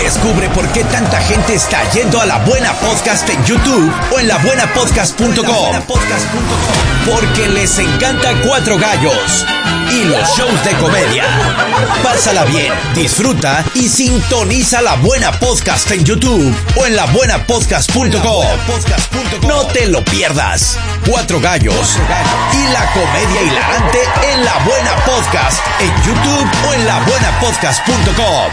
Descubre por qué tanta gente está yendo a La Buena Podcast en YouTube o en labuenapodcast.com. Porque les encanta Cuatro Gallos y los shows de comedia. Pásala bien, disfruta y sintoniza La Buena Podcast en YouTube o en labuenapodcast.com. No te lo pierdas. Cuatro Gallos y la comedia hilarante en La Buena Podcast en YouTube o en labuenapodcast.com.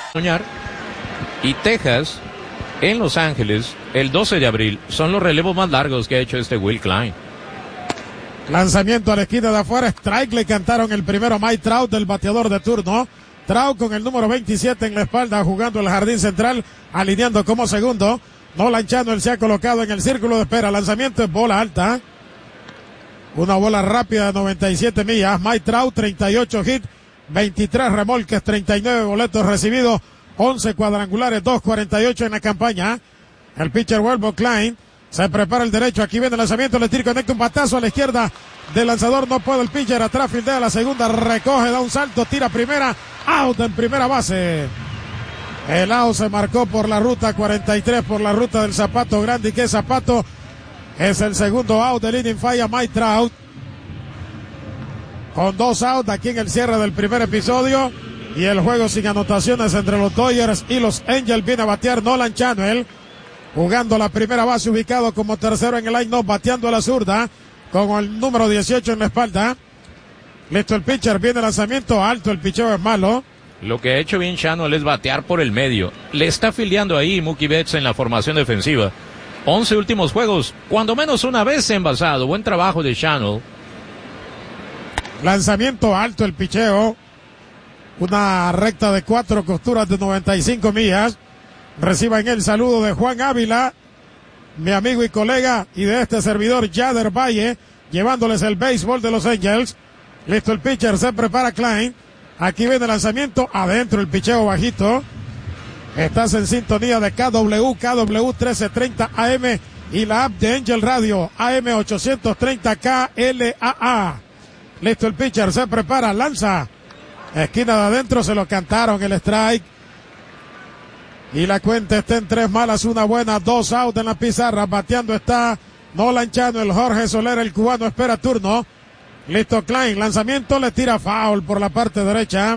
Y Texas, en Los Ángeles, el 12 de abril, son los relevos más largos que ha hecho Will Klein. Lanzamiento a la esquina de afuera, strike, le cantaron el primero Mike Trout, del bateador de turno. Trout con el número 27 en la espalda, jugando el jardín central, alineando como segundo. Nolan Chanel se ha colocado en el círculo de espera. Lanzamiento es bola alta. Una bola rápida de 97 millas. Mike Trout, 38 hits, 23 remolques, 39 boletos recibidos, 11 cuadrangulares, 2.48 en la campaña. El pitcher Will Klein se prepara el derecho. Aquí viene el lanzamiento. Le tira, conecta un batazo a la izquierda del lanzador. No puede el pitcher. Atrás fildea la segunda. Recoge, da un salto, tira primera. Out en primera base. El out se marcó por la ruta 43, por la ruta del Zapato Grande. ¿Y qué Zapato? Es el segundo out del inning. Falla Mike Trout. Con 2 outs aquí en el cierre del primer episodio. Y el juego sin anotaciones entre los Dodgers y los Angels. Viene a batear Nolan Chanel, jugando la primera base, ubicado como tercero en el line-up, bateando a la zurda, con el número 18 en la espalda. Listo el pitcher, viene el lanzamiento alto, el picheo es malo. Lo que ha hecho bien Chanel es batear por el medio. Le está fildeando ahí Mookie Betts en la formación defensiva. 11 últimos juegos, cuando menos una vez envasado. Buen trabajo de Chanel. Lanzamiento alto, el picheo. Una recta de 4 costuras de 95 millas. Reciban el saludo de Juan Ávila, mi amigo y colega, y de este servidor Yader Valle, llevándoles el béisbol de los Angels. Listo el pitcher, se prepara Klein. Aquí viene el lanzamiento, adentro el picheo bajito. Estás en sintonía de KW 1330 AM y la app de Angel Radio AM 830 KLAA. Listo el pitcher, se prepara, lanza. Esquina de adentro, se lo cantaron el strike. Y la cuenta está en 3 malas, 1 buena, 2 out en la pizarra. Bateando está Nolan Chanel. Jorge Soler, el cubano, espera turno. Listo Klein, lanzamiento, le tira foul por la parte derecha.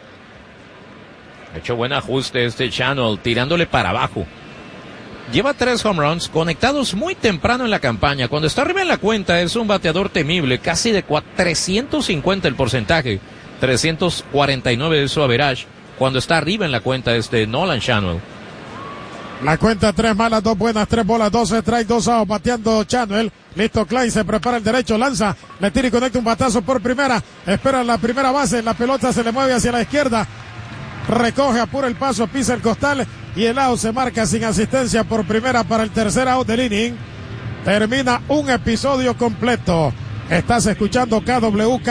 Ha hecho buen ajuste Chanel, tirándole para abajo. Lleva 3 home runs conectados muy temprano en la campaña. Cuando está arriba en la cuenta es un bateador temible, casi de 350 el porcentaje. 349 de su average. Cuando está arriba en la cuenta Nolan Chanel. La cuenta 3 malas, 2 buenas, 3 bolas, 2 strikes, 2 outs, bateando Chanel. Listo Klein, se prepara el derecho, lanza, le tira y conecta un batazo por primera. Espera la primera base, la pelota se le mueve hacia la izquierda. Recoge, apura el paso, pisa el costal y el out se marca sin asistencia por primera para el tercer out del inning. Termina un episodio completo. Estás escuchando KW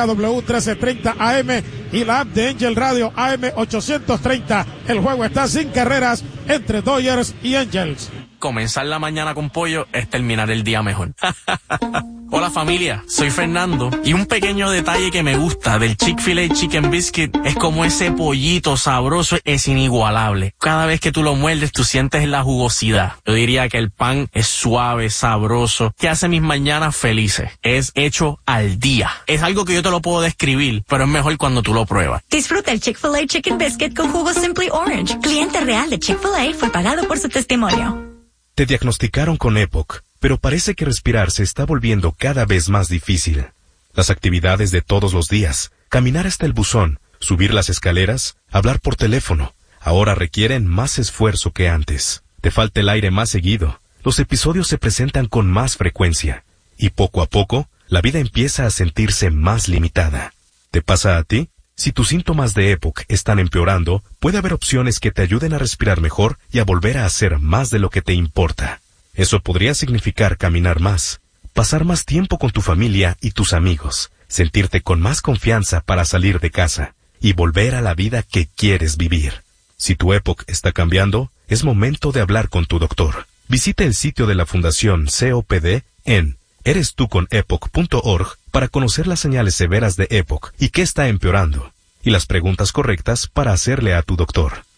1330 AM y la app de Angel Radio AM 830. El juego está sin carreras entre Dodgers y Angels. Comenzar la mañana con pollo es terminar el día mejor. Hola familia, soy Fernando y un pequeño detalle que me gusta del Chick-fil-A Chicken Biscuit es como ese pollito sabroso es inigualable. Cada vez que tú lo muerdes tú sientes la jugosidad. Yo diría que el pan es suave, sabroso, que hace mis mañanas felices. Es hecho al día. Es algo que yo te lo puedo describir, pero es mejor cuando tú lo pruebas. Disfruta el Chick-fil-A Chicken Biscuit con jugo Simply Orange. Cliente real de Chick-fil-A fue pagado por su testimonio. Te diagnosticaron con EPOC, pero parece que respirar se está volviendo cada vez más difícil. Las actividades de todos los días, caminar hasta el buzón, subir las escaleras, hablar por teléfono, ahora requieren más esfuerzo que antes. Te falta el aire más seguido, los episodios se presentan con más frecuencia, y poco a poco, la vida empieza a sentirse más limitada. ¿Te pasa a ti? Si tus síntomas de EPOC están empeorando, puede haber opciones que te ayuden a respirar mejor y a volver a hacer más de lo que te importa. Eso podría significar caminar más, pasar más tiempo con tu familia y tus amigos, sentirte con más confianza para salir de casa y volver a la vida que quieres vivir. Si tu EPOC está cambiando, es momento de hablar con tu doctor. Visita el sitio de la Fundación COPD en erestuconepoc.org para conocer las señales severas de EPOC y qué está empeorando, y las preguntas correctas para hacerle a tu doctor.